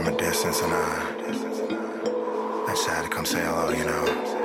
from a distance, and I just had to come say hello, you know.